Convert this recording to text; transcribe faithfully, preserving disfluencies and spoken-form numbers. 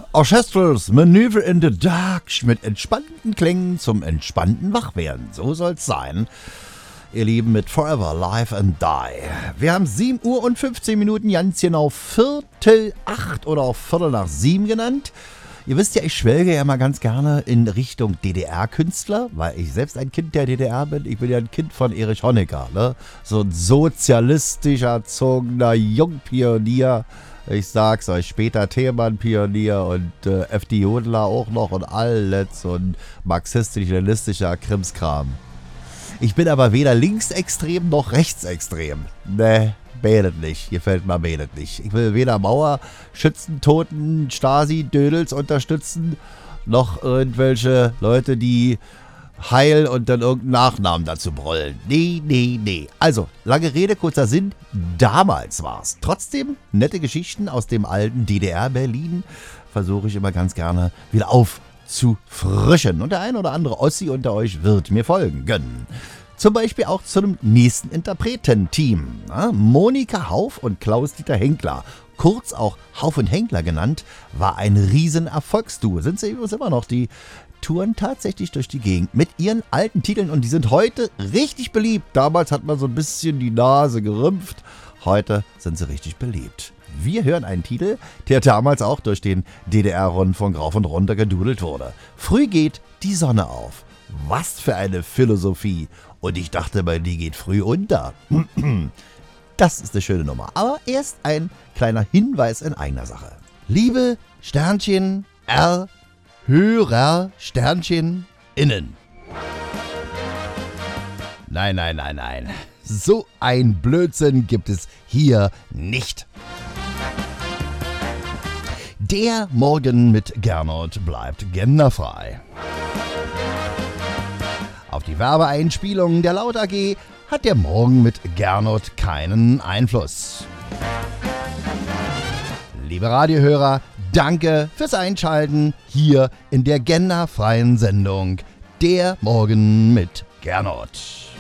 Orchestrals Maneuver in the Dark mit entspannten Klängen zum entspannten Wachwerden. So soll's sein. Ihr Lieben, mit Forever, Live and Die. Wir haben sieben Uhr und fünfzehn Minuten, ganz genau Viertel acht oder auch Viertel nach sieben genannt. Ihr wisst ja, ich schwelge ja mal ganz gerne in Richtung D D R-Künstler, weil ich selbst ein Kind der D D R bin. Ich bin ja ein Kind von Erich Honecker, ne? So ein sozialistisch erzogener Jungpionier. Ich sag's euch, später Themenpionier und äh, F D Jodler auch noch und alles und marxistisch-leninistischer Krimskram. Ich bin aber weder linksextrem noch rechtsextrem. Ne, betet nicht. Gefällt mir betet nicht. Ich will weder Mauerschützen, Toten, Stasi, Dödels unterstützen, noch irgendwelche Leute, die Heil und dann irgendeinen Nachnamen dazu brüllen. Nee, nee, nee. Also, lange Rede, kurzer Sinn. Damals war's. Trotzdem nette Geschichten aus dem alten D D R-Berlin versuche ich immer ganz gerne wieder aufzufrischen. Und der ein oder andere Ossi unter euch wird mir folgen gönnen. Zum Beispiel auch zu einem nächsten Interpretenteam. Ja, Monika Hauf und Klaus-Dieter Henkler, kurz auch Hauf und Henkler genannt, war ein riesen Erfolgsduo. Sind sie übrigens immer noch. Die touren tatsächlich durch die Gegend mit ihren alten Titeln und die sind heute richtig beliebt. Damals hat man so ein bisschen die Nase gerümpft. Heute sind sie richtig beliebt. Wir hören einen Titel, der damals auch durch den D D R-Rundfunk rauf und runter gedudelt wurde. Früh geht die Sonne auf. Was für eine Philosophie. Und ich dachte, bei die geht früh unter. Das ist eine schöne Nummer. Aber erst ein kleiner Hinweis in eigener Sache. Liebe Sternchen R, Hörer Sternchen innen. Nein, nein, nein, nein. So ein Blödsinn gibt es hier nicht. Der Morgen mit Gernot bleibt genderfrei. Auf die Werbeeinspielungen der Laut A G hat der Morgen mit Gernot keinen Einfluss. Liebe Radiohörer, danke fürs Einschalten hier in der genderfreien Sendung Der Morgen mit Gernot.